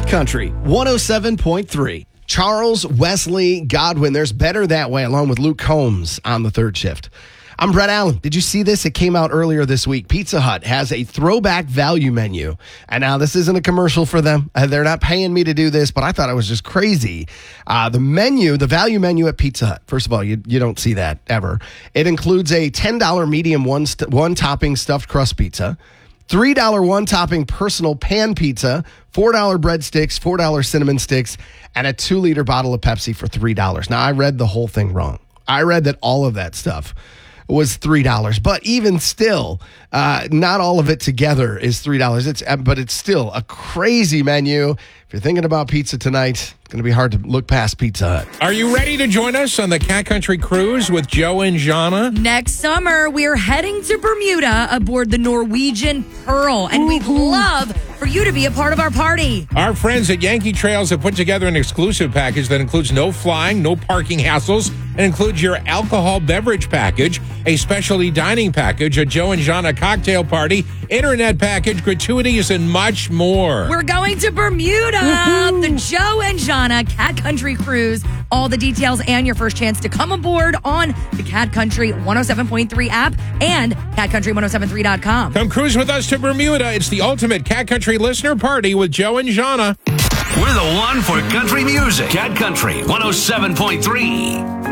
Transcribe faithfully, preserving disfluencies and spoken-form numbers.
Country one oh seven point three. Charles Wesley Godwin. There's Better That Way, along with Luke Combs on the third shift. I'm Brett Allen. Did you see this? It came out earlier this week. Pizza Hut has a throwback value menu. And now this isn't a commercial for them. Uh, they're not paying me to do this, but I thought it was just crazy. Uh, the menu, the value menu at Pizza Hut, first of all, you, you don't see that ever. It includes a ten dollars medium one, st- one topping stuffed crust pizza, three dollars one topping personal pan pizza, four dollars breadsticks, four dollars cinnamon sticks, and a two liter bottle of Pepsi for three dollars. Now, I read the whole thing wrong. I read that all of that stuff was three dollars. But even still, uh, not all of it together is three dollars. It's, but it's still a crazy menu. If you're thinking about pizza tonight, it's going to be hard to look past Pizza Hut. Are you ready to join us on the Cat Country Cruise with Joe and Jana? Next summer, we're heading to Bermuda aboard the Norwegian Pearl, and we'd love for you to be a part of our party. Our friends at Yankee Trails have put together an exclusive package that includes no flying, no parking hassles, and includes your alcohol beverage package, a specialty dining package, a Joe and Jana cocktail party, internet package, gratuities, and much more. We're going to Bermuda, Woo-hoo. The Joe and Jana Cat Country Cruise. All the details and your first chance to come aboard on the Cat Country one oh seven point three app and cat country ten seventy-three dot com. Come cruise with us to Bermuda. It's the ultimate Cat Country listener party with Joe and Jana. We're the one for country music. Cat Country one oh seven point three.